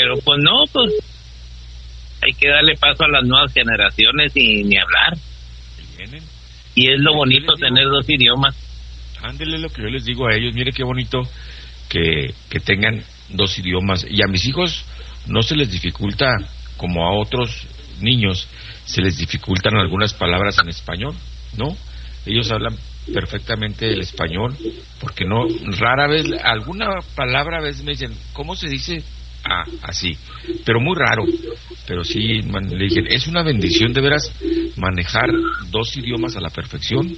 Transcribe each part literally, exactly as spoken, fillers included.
pero pues no, pues hay que darle paso a las nuevas generaciones y ni hablar. Vienen. Y es lo bonito tener dos idiomas. Ándele lo que yo les digo a ellos, mire qué bonito que, que tengan dos idiomas. Y a mis hijos no se les dificulta, como a otros niños, se les dificultan algunas palabras en español, ¿no? Ellos hablan perfectamente el español, porque no, rara vez, alguna palabra a veces me dicen, ¿cómo se dice? Ah, así, pero muy raro. Pero sí, man, le dije, es una bendición de veras manejar dos idiomas a la perfección.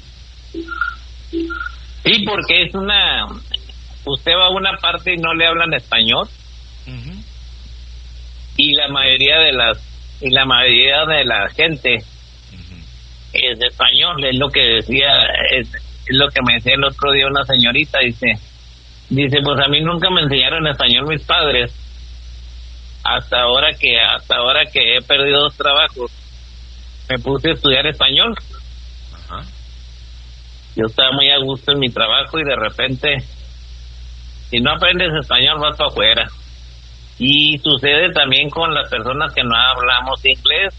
Sí, porque es una... Usted va a una parte y no le hablan español. Uh-huh. Y la mayoría de las... Y la mayoría de la gente uh-huh. es de español. Es lo que decía... Es, es lo que me decía el otro día una señorita. Dice, dice, pues a mí nunca me enseñaron español mis padres. Hasta ahora que... Hasta ahora que he perdido dos trabajos, me puse a estudiar español. Ajá. Yo estaba muy a gusto en mi trabajo y de repente, si no aprendes español, vas para afuera. Y sucede también con las personas que no hablamos inglés.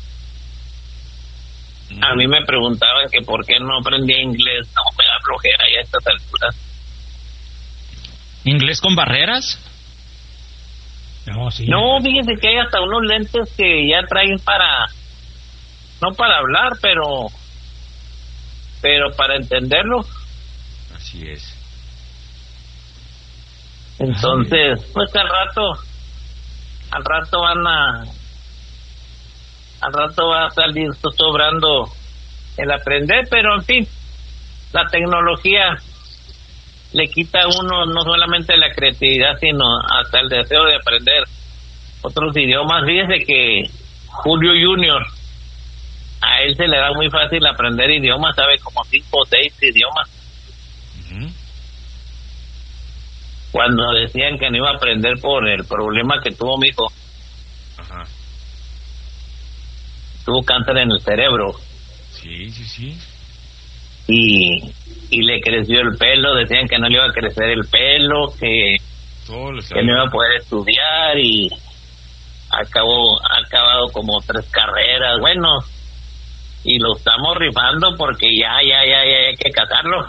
Mm. A mí me preguntaban que por qué no aprendía inglés. No, me da flojera ya a estas alturas. ¿Inglés con barreras? No, sí. No, fíjese que hay hasta unos lentes que ya traen para, no para hablar, pero... pero para entenderlo. Así es. Entonces, Ay. pues al rato, al rato van a, al rato va a salir sobrando el aprender, pero en fin, la tecnología le quita a uno no solamente la creatividad, sino hasta el deseo de aprender otros idiomas. Fíjese que Julio Junior, a él se le da muy fácil aprender idiomas, sabe como cinco o seis idiomas. Uh-huh. Cuando decían que no iba a aprender por el problema que tuvo mi hijo. Ajá. Tuvo cáncer en el cerebro. Sí, sí, sí. Y, y le creció el pelo, decían que no le iba a crecer el pelo, que, que no iba a poder estudiar y acabó, ha acabado como tres carreras. Bueno, y lo estamos rifando porque ya, ya, ya, ya hay que casarlo.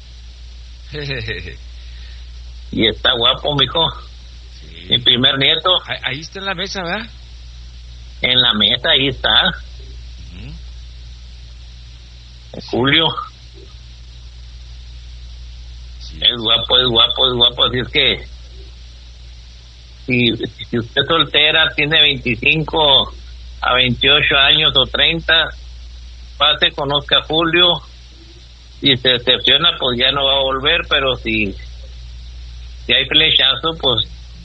Y está guapo, mijo. Sí. Mi primer nieto. Ahí, ahí está en la mesa, ¿verdad? En la mesa, ahí está. Uh-huh. Julio. Sí. Es guapo, es guapo, es guapo. Así es que si, si usted soltera, tiene veinticinco a veintiocho años o treinta, pase, conozca a Julio, y se decepciona, pues ya no va a volver, pero si si hay flechazo, pues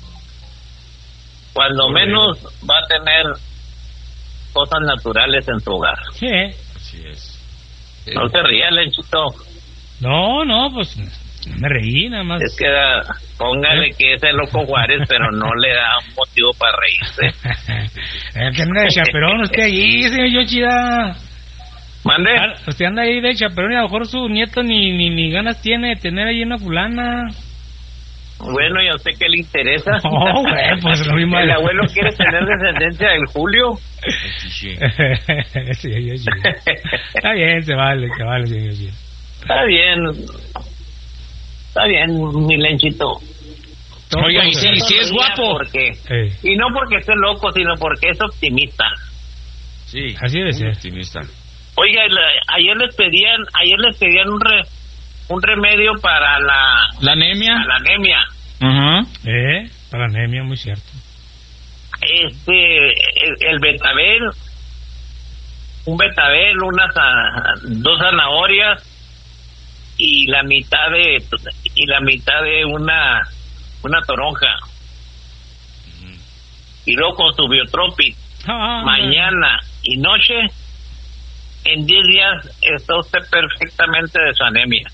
cuando menos va a tener cosas naturales en su hogar. Sí. Así es. No se ría, Lenchito. No, no, pues me reí nada más. Es que da, póngale ¿Eh? que es el loco Juárez, pero no le da un motivo para reírse. El que anda de chaperón, usted allí, señor Yoshida. ¿Mande? Usted anda ahí de chaperón y a lo mejor su nieto ni, ni, ni ganas tiene de tener ahí una fulana. Bueno, ¿y a usted qué le interesa? No, güey, pues lo mismo. El abuelo quiere tener descendencia del Julio. Sí, sí, sí. Está bien, se vale, se vale, señor Yoshida. Está bien. Está bien, mi Lenchito. Oiga, y si, si es guapo. Porque, hey. Y no porque esté loco, sino porque es optimista. Sí, así debe ser. Optimista. Oiga, ayer les pedían, ayer les pedían un re, un remedio para la la anemia. La anemia. Ajá. Uh-huh. Eh, para la anemia, muy cierto. Este, el, el betabel, un betabel, unas dos zanahorias y la mitad de y la mitad de una una toronja. Uh-huh. Y luego con su Biotropic, ah, mañana man. y noche. En diez días está usted perfectamente de su anemia.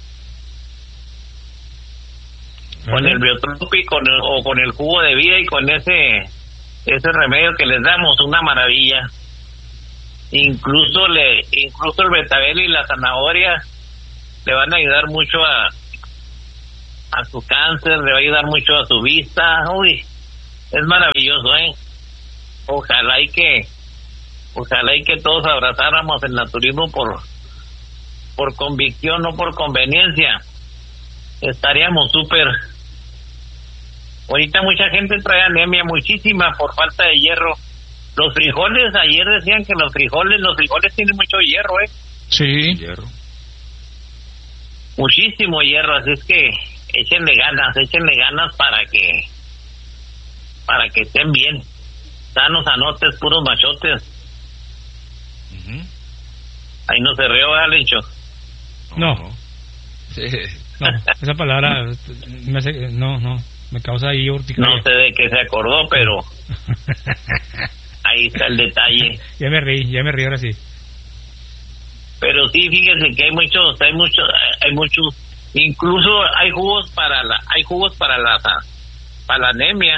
¿Eh? Con el Biotropic con el, o con el jugo de vida y con ese ese remedio que les damos, una maravilla. Incluso le incluso el betabel y la zanahoria le van a ayudar mucho a a su cáncer, le va a ayudar mucho a su vista. Uy, es maravilloso, ¿eh? Ojalá y que, ojalá y que todos abrazáramos el naturismo por, por convicción, no por conveniencia. Estaríamos súper. Ahorita mucha gente trae anemia, muchísima, por falta de hierro. Los frijoles, ayer decían que los frijoles, los frijoles tienen mucho hierro, ¿eh? Sí. Hierro. Muchísimo hierro, así es que échenle ganas, échenle ganas para que, para que estén bien. Sanos, anotes, puros machotes. Uh-huh. Ahí no se rió, ¿verdad, Lencho? No. No. Sí. No, esa palabra me hace, no, no, me causa ahí urticaria. No sé de qué se acordó, pero ahí está el detalle. Ya me reí, ya me reí ahora sí. Pero sí, fíjense que hay muchos, hay muchos, hay muchos, incluso hay jugos para la, hay jugos para la, para la anemia.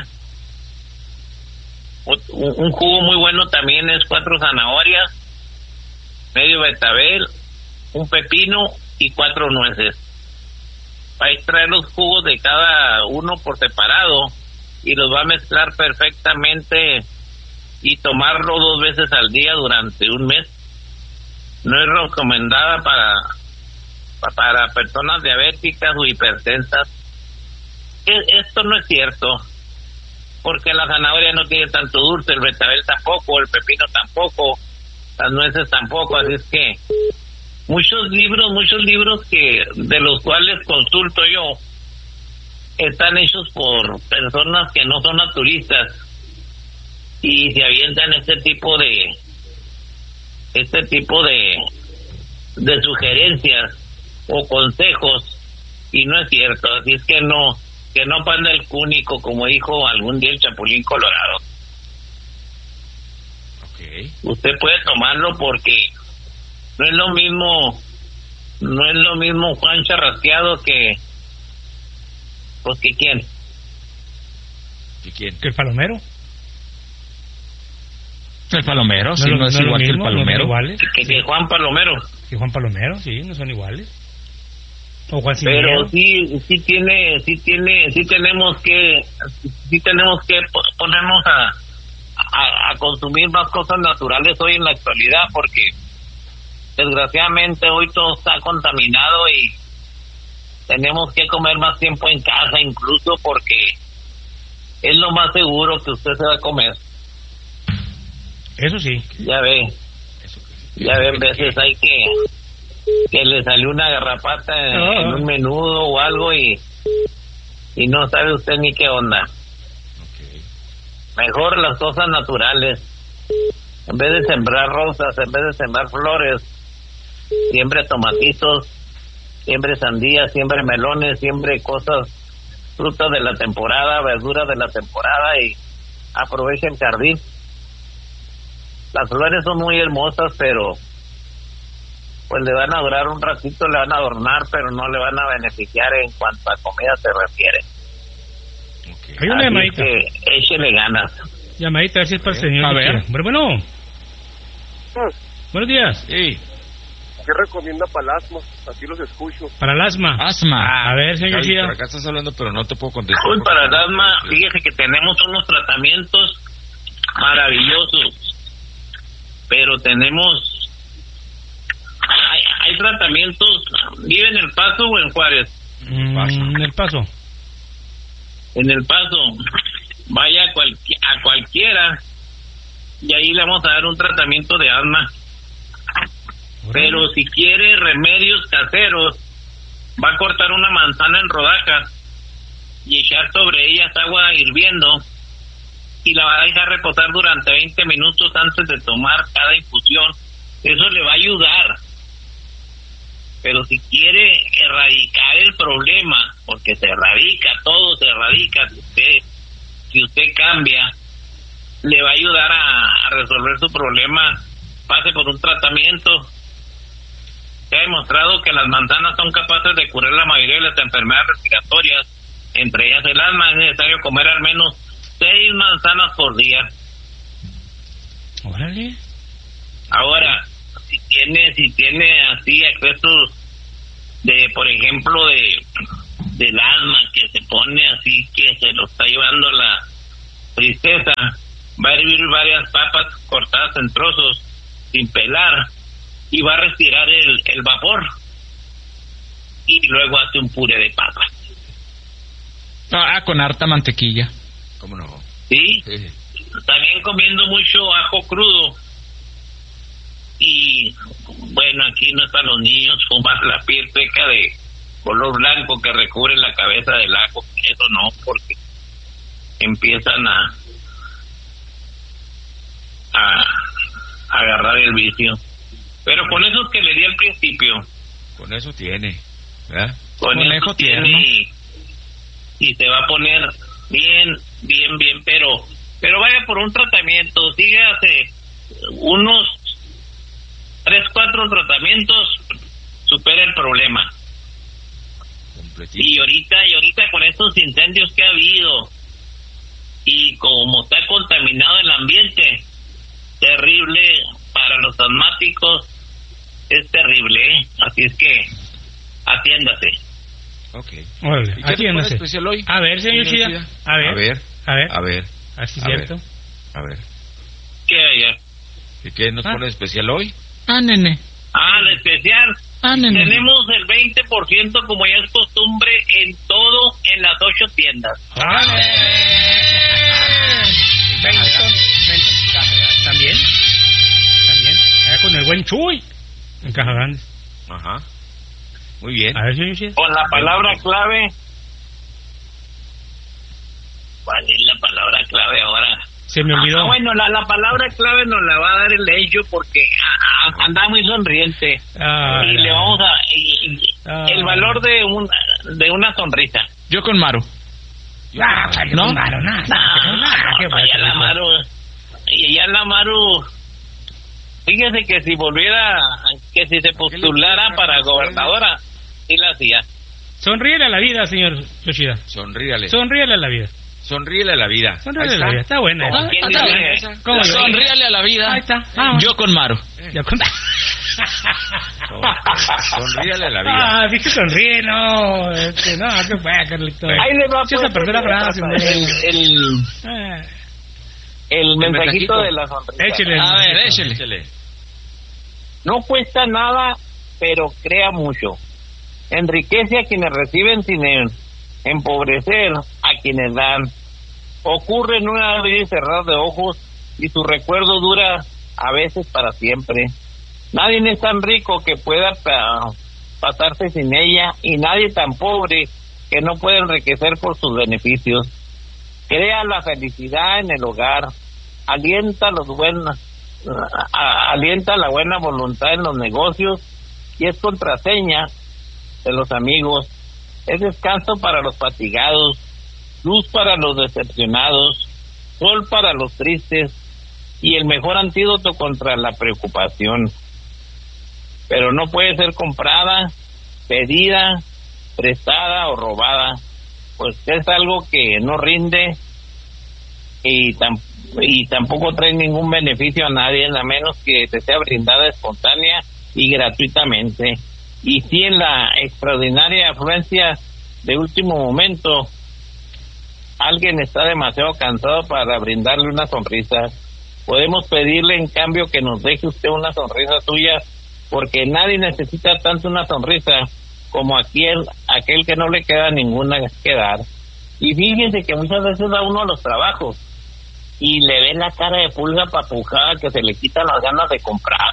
Un, un jugo muy bueno también es cuatro zanahorias, medio betabel, un pepino y cuatro nueces. Va a extraer los jugos de cada uno por separado y los va a mezclar perfectamente y tomarlo dos veces al día durante un mes. No es recomendada para para personas diabéticas o hipertensas. Esto no es cierto, porque la zanahoria no tiene tanto dulce, el betabel tampoco, el pepino tampoco, las nueces tampoco, así es que muchos libros, muchos libros que de los cuales consulto yo están hechos por personas que no son naturistas y se avientan este tipo de este tipo de de sugerencias o consejos y no es cierto, así es que no que no panda el cúnico, como dijo algún día el Chapulín Colorado. Okay. Usted puede tomarlo porque no es lo mismo, no es lo mismo Juan Charrasqueado que, pues que quién. ¿Y quién? ¿Que el palomero? El palomero, sí, No, no, no es es lo igual que el mismo, no son palomero. iguales. Que, que Juan Palomero. Que Juan Palomero, sí, no son iguales. O Juan Sin Pero Miedo. sí, sí tiene, sí tiene, sí tenemos que, sí tenemos que po- ponernos a, a, a consumir más cosas naturales hoy en la actualidad, porque desgraciadamente hoy todo está contaminado y tenemos que comer más tiempo en casa, incluso porque es lo más seguro que usted se va a comer. Eso sí. Ya ve, Eso que sí. ya ve, a veces hay que que le salió una garrapata en, No. en un menudo o algo y y no sabe usted ni qué onda. Okay. Mejor las cosas naturales. En vez de sembrar rosas, en vez de sembrar flores, siembre tomatitos, siembre sandías, siembre melones, siembre cosas, frutas de la temporada, verduras de la temporada y aproveche el jardín. Las flores son muy hermosas, pero pues le van a durar un ratito, le van a adornar, pero no le van a beneficiar en cuanto a comida se refiere. Okay. Hay una Así llamadita. que échele ganas. Llamadita, a ver si es para el señor. A ver. Lucero. Bueno, bueno. Buenos días. Sí. ¿Qué recomienda para el asma? Aquí los escucho. Para el asma. Asma. A ver, señor Javi, García. por acá estás hablando, pero no te puedo contestar. Hoy porque para el no- asma, fíjese que tenemos unos tratamientos maravillosos, pero tenemos, hay, hay tratamientos, ¿vive en El Paso o en Juárez? Mm, el paso. En El Paso, vaya a, cualqui- a cualquiera y ahí le vamos a dar un tratamiento de asma. Pero si quiere remedios caseros, va a cortar una manzana en rodajas y echar sobre ellas agua hirviendo y la va a dejar reposar durante veinte minutos antes de tomar cada infusión. Eso le va a ayudar. Pero si quiere erradicar el problema, porque se erradica, todo se erradica, si usted, si usted cambia, le va a ayudar a, a resolver su problema. Pase por un tratamiento. Se ha demostrado que las manzanas son capaces de curar la mayoría de las enfermedades respiratorias, entre ellas el asma. Es necesario comer al menos seis manzanas por día. Órale. Ahora, si tiene, si tiene así excesos de, por ejemplo, de del asma, que se pone así, que se lo está llevando la tristeza, va a hervir varias papas cortadas en trozos, sin pelar, y va a retirar el, el vapor, y luego hace un puré de papas. Ah, con harta mantequilla. ¿Cómo no? ¿Sí? Sí. También comiendo mucho ajo crudo. Y bueno, aquí no están los niños, fumar la piel seca de color blanco que recubre la cabeza del ajo. Eso no, porque empiezan a a, a agarrar el vicio. Pero con esos que le di al principio, Con eso tiene, ¿verdad? con Conejo eso tiene tierno. y, y se va a poner bien, bien, bien, pero pero vaya por un tratamiento, sígase unos tres, cuatro tratamientos, supera el problema. Completito. Y ahorita, y ahorita con estos incendios que ha habido, y como está contaminado el ambiente, terrible para los asmáticos, es terrible, ¿eh? Así es que atiéndase. Ok. Órale, ¿Y qué te atiéndase. pone especial hoy? A ver, señor Señor Chida. Chida. A ver, A ver, a ver, a ver, así es a cierto. ver. a ver. ¿Qué hay? ¿Y qué nos Ah. pone especial hoy? Ah, nene. Ah, la especial. Ah, nene. Tenemos el veinte por ciento, como ya es costumbre, en todo en las ocho tiendas. ¡Órale! Veinte, veinte. También, también. Allá con el buen Chuy. En Caja Grande. Ajá. Muy bien. A ver, señor Chida. Con la palabra clave. ¿Cuál es la palabra clave ahora? Se me olvidó. Ah, bueno, la, la palabra clave nos la va a dar el hecho porque ah, ah, anda muy sonriente. Ah, y le vamos a... y- y- Ah. el valor de, un, de una sonrisa. Yo con Maru. Ah, ¿No? no, Maru, nada. No, qué no, ya la Maru... Y ya la Maru... Fíjese que si volviera... Que si se postulara para gobernadora, sí la hacía. Sonríele a la vida, señor Yoshida. Sonríale. Sonríele a la vida. Sonríele a la vida. Sonríele Ahí a la vida. Está buena. Como esa. quien Está dice, buena. esa. ¿Cómo yo? Sonríale a la vida. Ahí está. Ah, Yo con Maro. Ya con... Sonríale a la vida. Ah, dije sonríe, no. Este, no, qué fue, Carlito. Ahí le va Echas a perder la frase, hombre. el, el, Ah, el mensajito mensajito? de la sonrisa. Échele. A ver, échele. Échale. No cuesta nada, pero crea mucho. Enriquece a quienes reciben sin em- empobrecer a quienes dan. Ocurre en una abrir y cerrar de ojos y su recuerdo dura a veces para siempre. Nadie es tan rico que pueda pa- pasarse sin ella y nadie tan pobre que no pueda enriquecer por sus beneficios. Crea la felicidad en el hogar, alienta los buenos, a- alienta la buena voluntad en los negocios y es contraseña de los amigos. Es descanso para los fatigados, luz para los decepcionados, sol para los tristes y el mejor antídoto contra la preocupación. Pero no puede ser comprada, pedida, prestada o robada, pues es algo que no rinde y, tam- y tampoco trae ningún beneficio a nadie, a menos que te sea brindada espontánea y gratuitamente. Y si en la extraordinaria afluencia de último momento alguien está demasiado cansado para brindarle una sonrisa, podemos pedirle en cambio que nos deje usted una sonrisa suya, porque nadie necesita tanto una sonrisa como aquel, aquel que no le queda ninguna que dar. Y fíjense que muchas veces va uno a los trabajos y le ve la cara de pulga papujada que se le quitan las ganas de comprar.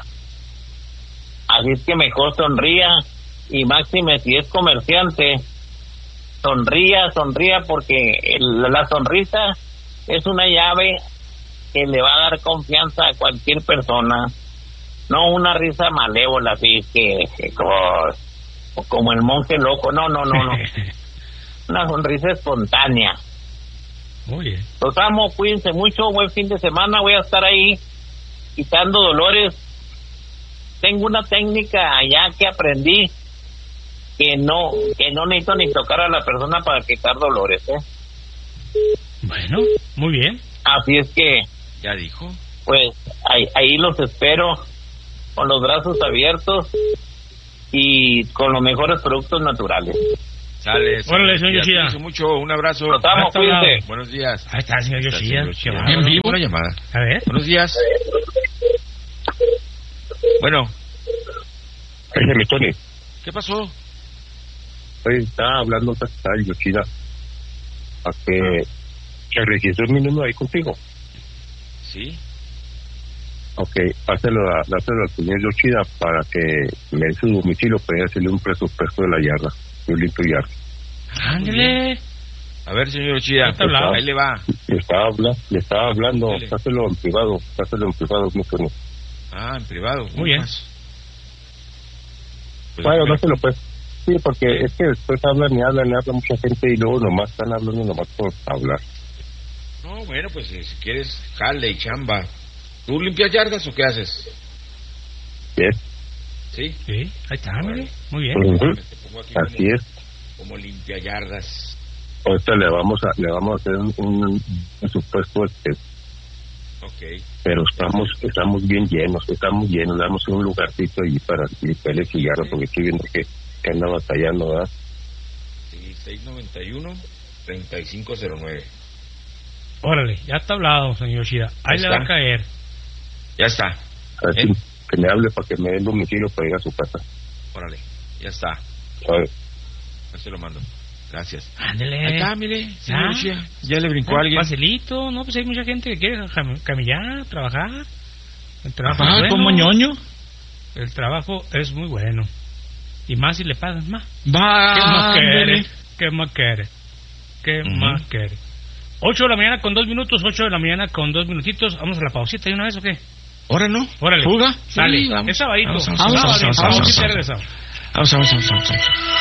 Así es que mejor sonría, y máxime si es comerciante, sonría, sonría, porque el- la sonrisa es una llave que le va a dar confianza a cualquier persona, no una risa malévola así que, que como, como el monje loco, no, no, no, no, una sonrisa espontánea. Muy bien. Los amo, cuídense mucho, buen fin de semana, voy a estar ahí quitando dolores. Tengo una técnica allá que aprendí que no que no necesito ni tocar a la persona para quitar dolores, ¿eh? Bueno, muy bien. Así es que, Ya dijo. pues, ahí, ahí los espero con los brazos abiertos y con los mejores productos naturales. Sale. Órale, señor Yoshida. Cuídense mucho, un abrazo. Nos vamos, Hasta hablado. cuídense. Buenos días. Ahí está el señor Ahí está el Yoshida. señor Qué Yoshida. bárbaro. En vivo. Una llamada. A ver. Buenos días. Bueno, Oye, Tony, ¿qué pasó? oye, estaba hablando tal Yoshida a que se registró mi número ahí contigo. Sí. Ok, páselo, a, dáselo al señor Yoshida para que me dé su domicilio para hacerle un presupuesto de la yarda, de un limpio yarda. Ándale. A ver, señor Ochida, Ahí está hablado. ahí le va. Le estaba, habla, le estaba hablando, Dale. dáselo en privado, dáselo en privado, mi Tony. Ah, en privado. Muy bien. más. Pues, Bueno, bueno, dáselo pues. Sí, porque Sí. es que después hablan y hablan y habla mucha gente y luego nomás están hablando nomás por hablar. No, bueno, pues eh, si quieres, jale y chamba. ¿Tú limpias yardas o qué haces? ¿Yes? Sí. Sí, ahí está, mire. Muy bien. Ujú. Te pongo aquí Así como, es. como limpia yardas. Ahorita le vamos a le vamos a hacer un, un presupuesto, este, Ok. pero estamos estamos bien llenos, estamos llenos, le damos un lugarcito ahí para limpiar el cigarro, porque estoy viendo que, que anda batallando, ¿verdad? Sí, seis noventa y uno, treinta y cinco cero nueve. Órale, ya está hablado, señor Yoshida. Ahí Ahí le va a está. caer. Ya está. Así ¿Eh? que me hable para que me dé el domicilio para ir a su casa. Órale, ya está. ¿Sabe? Ya se lo mando. Gracias. Ándale. Ahí está, mire, señor ¿Ya? Lucía. Ya le brincó a alguien. Facilito, no, pues hay mucha gente que quiere cam- camillar, trabajar. El trabajo Ah, es bueno. como ñoño. El trabajo es muy bueno. Y más si le pagan más. Va. ¿Qué más quiere? ándele. ¿Qué más quiere? ¿Qué Ujú. más quiere? Ocho de la mañana con dos minutos, ocho de la mañana con dos minutitos. Vamos a la pausita de una vez o qué? ¿Ahora no? Órale. ¿Fuga? Sale. Sí, vamos. Es sabadito. Vamos, vamos, Sábado, vamos, vamos, pausita vamos, y vamos. regresamos. Vamos, vamos, vamos, vamos.